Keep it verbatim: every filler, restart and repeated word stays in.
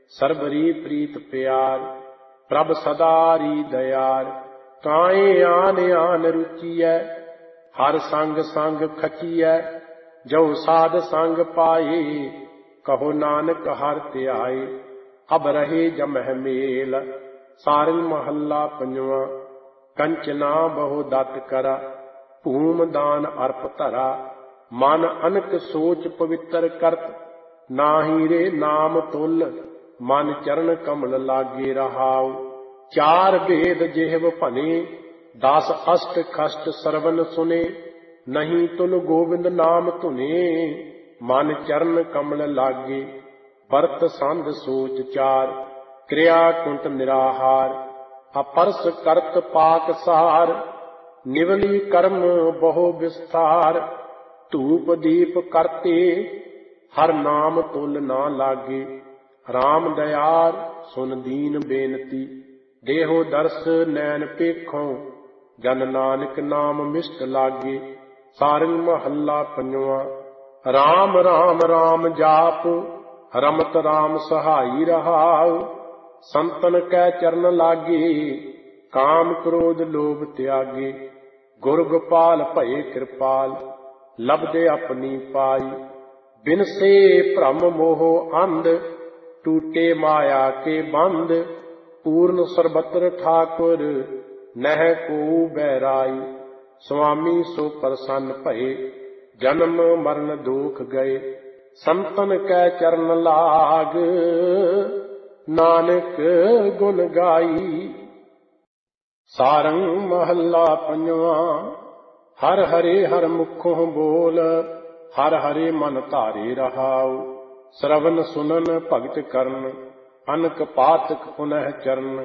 ਸਰਬਰੀ ਪ੍ਰੀਤ ਪਿਆਰ। ਪ੍ਰਭ ਸਦਾਰੀ ਦਇਆਰ, ਕਾਏ ਆਨ ਆਨ ਰੁਚੀਐ। ਹਰ ਸੰਗ ਸੰਗ ਖਚੀਐ, ਜੋ ਸਾਧ ਸੰਗ ਪਾਏ। ਕਹੋ ਨਾਨਕ ਹਰਿ ਧਿਆਏ, ਅਬ ਰਹੇ ਜਮਹਿ ਮੇਲ। ਸਾਰੰਗ ਮਹੱਲਾ ਪੰਜਵਾਂ। ਕੰਚਨਾ ਬਹੁ ਦਤ ਕਰਾ, ਭੂਮ ਦਾਨ ਅਰਪ ਧਰਾ। ਮਨ ਅਨਕ ਸੋਚ ਪਵਿੱਤਰ ਕਰਤ, ਨਾਹੀ ਰੇ ਨਾਮ ਤੁਲ। ਮਨ ਚਰਨ ਕਮਲ ਲਾਗੇ ਰਹਾਉ, ਚਾਰ ਭੇਦ ਜਿਹਵ ਭਨੇ। ਦਸ ਅਸ਼ਟ ਕਸ਼ਟ ਸਰਵਨ ਸੁਨੇ, ਨਹੀਂ ਤੁਲ ਗੋਬਿੰਦ ਨਾਮ ਧੁਨੇ। ਮਨ ਚਰਨ ਕਮਲ ਲਾਗੇ, ਵਰਤ ਸੰਧ ਸੋਚ ਚਾਰ। ਕਿਰਿਆ ਕੁੰਟ ਨਿਰਾਹਾਰ, ਅਪਰਸ ਕਰਤ ਪਾਕ ਸਾਰ। ਨਿਵਲੀ ਕਰਮ ਬਹੁ ਵਿਸਥਾਰ, ਧੂਪ ਦੀਪ ਕਰਤੇ। ਹਰ ਨਾਮ ਤੁਲ ਨਾ ਲਾਗੇ, ਰਾਮ ਦਇਆਰ ਸੁਨ ਦੀਨ ਬੇਨਤੀ। ਦੇਹੋ ਦਰਸ ਨੈਣ ਪੇਖੋਂ, ਜਨ ਨਾਨਕ ਨਾਮ ਮਿਸ਼ਟ ਲਾਗੇ। ਸਾਰੰਗ ਮਹੱਲਾ ਪੰਜਵਾਂ। ਰਾਮ ਰਾਮ ਰਾਮ ਜਾਪ, ਰਮਤ ਰਾਮ ਸਹਾਈ ਰਹਾਉ। ਸੰਤਨ ਕੈ ਚਰਨ ਲਾਗੇ, ਕਾਮ ਕ੍ਰੋਧ ਲੋਭ ਤਿਆਗੇ। ਗੁਰ ਗੋਪਾਲ ਭਏ ਕਿਰਪਾਲ, ਲਬਦੇ ਆਪਣੀ ਪਾਈ। ਬਿਨਸੇ ਭ੍ਰਮ ਮੋਹ ਅੰਧ, ਟੂਟੇ ਮਾਇਆ ਕੇ ਬੰਧ। ਪੂਰਨ ਸਰਬਤਰ ਠਾਕੁਰ, ਨਹਿ ਕੋ ਬੈਰਾਈ। ਸੁਆਮੀ ਸੋ ਪ੍ਰਸੰਨ ਭਏ, ਜਨਮ ਮਰਨ ਦੋਖ ਗਏ। ਸੰਤਨ ਕੈ ਚਰਨ ਲਾਗ, ਨਾਨਕ ਗੁਣ ਗਾਈ। ਸਾਰੰਗ ਮਹੱਲਾ ਪੰਜਵਾਂ। ਹਰ ਹਰੇ ਹਰ ਮੁਖੋਂ ਬੋਲ, ਹਰ ਹਰੇ ਮਨ ਧਾਰੇ ਰਹਾਉ। ਸਰਵਨ ਸੁਨਨ ਭਗਤ ਕਰਨ, ਅਨਕ ਪਾਤਕ ਪੁਨਹ ਚਰਨ।